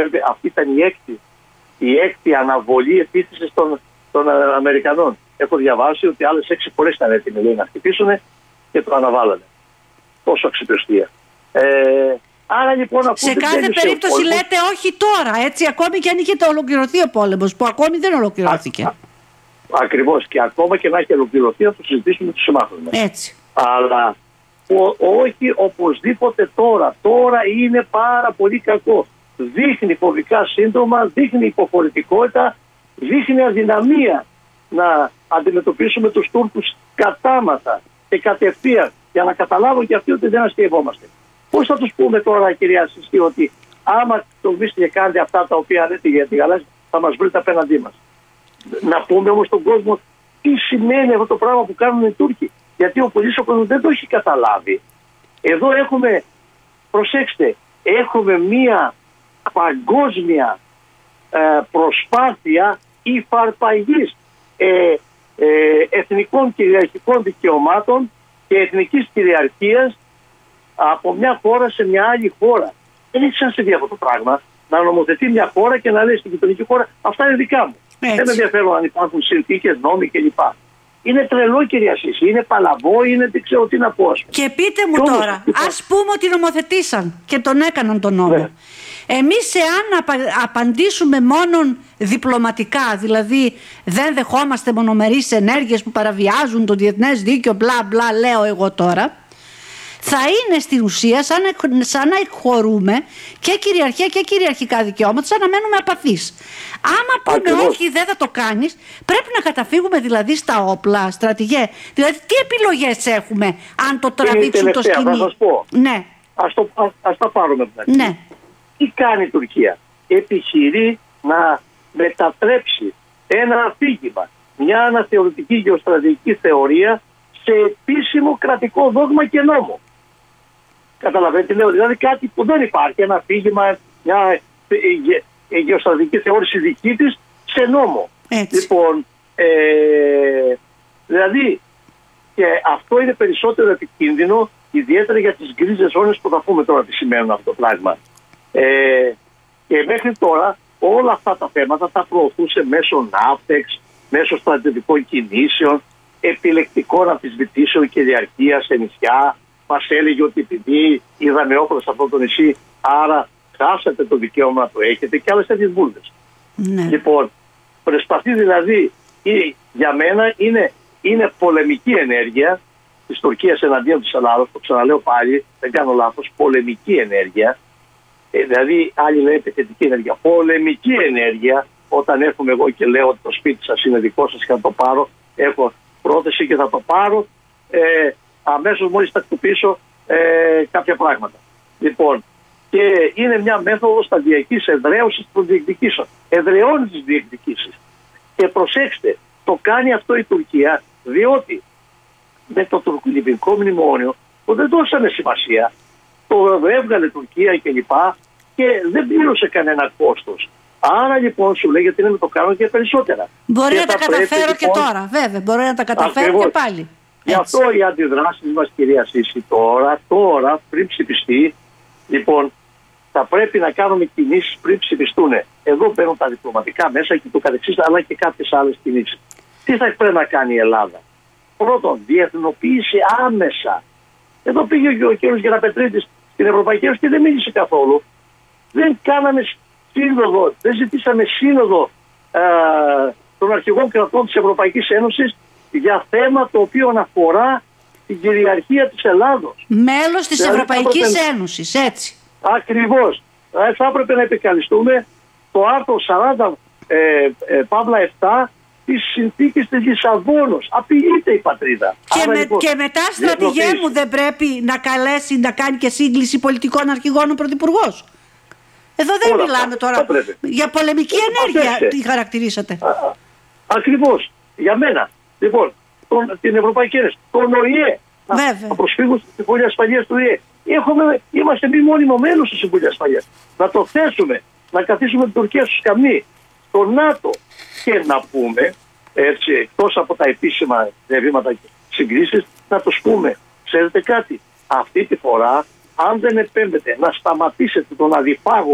Καταλαβαίνετε, αυτή ήταν η έκτη αναβολή επίθεσης των Αμερικανών. Έχω διαβάσει ότι άλλες 6 φορές ήταν έτοιμοι, λέει, να χτυπήσουν και το αναβάλανε. Τόσο αξιοπιστία. Άρα λοιπόν, σε κάθε περίπτωση λέτε όχι τώρα, έτσι, ακόμη και αν είχε ολοκληρωθεί ο πόλεμος, που ακόμη δεν ολοκληρώθηκε. Ακριβώς, και ακόμα και να έχει ολοκληρωθεί θα το συζητήσουμε με τους συμμάχους μας. Έτσι. Αλλά όχι οπωσδήποτε τώρα. Τώρα είναι πάρα πολύ κακό. Δείχνει φοβικά σύντομα, δείχνει υποχωρητικότητα, δείχνει αδυναμία να αντιμετωπίσουμε τους Τούρκους κατάματα και κατευθείαν, για να καταλάβουν και αυτοί ότι δεν αστειευόμαστε. Πώς θα τους πούμε τώρα, κυρία Σιστή, ότι άμα τολμήσετε και κάνετε αυτά τα οποία λέτε για τη γαλάζια, θα μας βρείτε απέναντί μας. Να πούμε όμως στον κόσμο τι σημαίνει αυτό το πράγμα που κάνουν οι Τούρκοι. Γιατί ο πολίτης ο κόσμος δεν το έχει καταλάβει. Εδώ έχουμε, προσέξτε, έχουμε μία παγκόσμια προσπάθεια υφαρπαγής εθνικών κυριαρχικών δικαιωμάτων και εθνικής κυριαρχίας από μια χώρα σε μια άλλη χώρα. Δεν έχει σαν συμβεί αυτό το πράγμα. Να νομοθετεί μια χώρα και να λέει στην γειτονική χώρα αυτά είναι δικά μου. Έτσι. Δεν με ενδιαφέρον αν υπάρχουν συνθήκες, νόμοι κλπ. Είναι τρελό, κυρία Σύση, είναι παλαβό, είναι δεν ξέρω τι να πω. Και πείτε μου τώρα, ας πούμε ότι νομοθετήσαν και τον έκαναν τον νόμο. Ναι. Εμείς εάν απαντήσουμε μόνον διπλωματικά, δηλαδή δεν δεχόμαστε μονομερείς ενέργειες που παραβιάζουν το διεθνές δίκαιο, μπλα μπλα λέω εγώ τώρα, θα είναι στην ουσία σαν να εκχωρούμε και κυριαρχία και κυριαρχικά δικαιώματα, σαν να μένουμε απαθείς. Άμα πούμε όχι, δεν θα το κάνεις, πρέπει να καταφύγουμε δηλαδή στα όπλα, στρατηγέ. Δηλαδή τι επιλογές έχουμε αν το τραβήξουν το σκηνή. Θα σας πω. Ναι. Ας τα πάρουμε από την αρχή. Ναι. Τι κάνει η Τουρκία? Επιχειρεί να μετατρέψει ένα αφήγημα, μια αναθεωρητική γεωστρατηγική θεωρία σε επίσημο κρατικό δόγμα και νόμο. Καταλαβαίνετε, λέω, δηλαδή κάτι που δεν υπάρχει, ένα αφήγημα, μια γεωστρατηγική θεώρηση δική της σε νόμο. Έτσι. Λοιπόν, δηλαδή, και αυτό είναι περισσότερο επικίνδυνο, ιδιαίτερα για τις γκρίζες ζώνες που θα πούμε τώρα τι σημαίνουν αυτό το πράγμα. Και μέχρι τώρα όλα αυτά τα θέματα τα προωθούσε μέσω ναύτεξ, μέσω στρατιωτικών κινήσεων, επιλεκτικών αμφισβητήσεων κυριαρχίας σε νησιά. Μας έλεγε ότι επειδή είδαμε όπλα σε αυτό το νησί, άρα χάσατε το δικαίωμα να το έχετε και άλλες τέτοιες βούλτες. Ναι. Λοιπόν, προσπαθεί δηλαδή, για μένα είναι πολεμική ενέργεια της Τουρκίας εναντίον της Ελλάδας, το ξαναλέω πάλι, δεν κάνω λάθος, πολεμική ενέργεια. Δηλαδή, άλλοι λένε επιθετική ενέργεια. Πολεμική ενέργεια, όταν έρχομαι εγώ και λέω ότι το σπίτι σας είναι δικό σας και θα το πάρω, έχω πρόθεση και θα το πάρω, αμέσως μόλις θα χτυπήσω κάποια πράγματα. Λοιπόν, και είναι μια μέθοδος σταδιακής εδραίωσης των διεκδικήσεων. Εδραιώνει τις διεκδικήσεις. Και προσέξτε, το κάνει αυτό η Τουρκία, διότι με το τουρκολιβικό μνημόνιο, που δεν δώσανε σημασία, το έβγαλε Τουρκία κλπ. Και δεν πλήρωσε κανένα κόστος. Άρα λοιπόν σου λέει γιατί να το κάνω και περισσότερα. Μπορεί να τα καταφέρω και τώρα, βέβαια. Μπορεί να τα καταφέρω και πάλι. Γι' αυτό οι αντιδράσεις μας, κυρία Σύση, τώρα πριν ψηφιστεί, λοιπόν, θα πρέπει να κάνουμε κινήσεις πριν ψηφιστούν. Εδώ μπαίνουν τα διπλωματικά μέσα και το καθεξής, αλλά και κάποιες άλλες κινήσεις. Τι θα πρέπει να κάνει η Ελλάδα? Πρώτον, διεθνοποίηση άμεσα. Εδώ πήγε ο κ. Γεραπετρίτης στην Ευρωπαϊκή Ένωση και δεν μίλησε καθόλου. Δεν κάναμε σύνοδο, δεν ζητήσαμε σύνοδο των αρχηγών κρατών της Ευρωπαϊκής Ένωσης για θέμα το οποίο αναφορά την κυριαρχία της Ελλάδος. Μέλος της Ευρωπαϊκής Ένωσης, έτσι. Ακριβώς. Θα έπρεπε να επικαλυστούμε το άρθρο 40 Παύλα 7 της συνθήκης της Λισαβόνος. Απειλείται η πατρίδα. Και μετά, στρατηγέ μου, δεν πρέπει να καλέσει να κάνει και σύγκληση πολιτικών αρχηγών ο Πρωθυπουργός? Εδώ δεν μιλάμε τώρα για πολεμική ενέργεια, τι χαρακτηρίσατε. Ακριβώς. Για μένα. Λοιπόν, την Ευρωπαϊκή Ένωση, τον ΟΗΕ, να προσφύγουν στη Συμβουλία Ασφαλείας του ΟΗΕ. Είμαστε μη μόνιμο μέλος στη Συμβουλία Ασφαλείας. Να το θέσουμε, να καθίσουμε την Τουρκία στο σκαμνί, το ΝΑΤΟ, και να πούμε, έτσι, εκτός από τα επίσημα διαβήματα και συγκρίσεις, να τους πούμε, ξέρετε κάτι, αυτή τη φορά, αν δεν επέμβετε να σταματήσετε τον αδιφάγο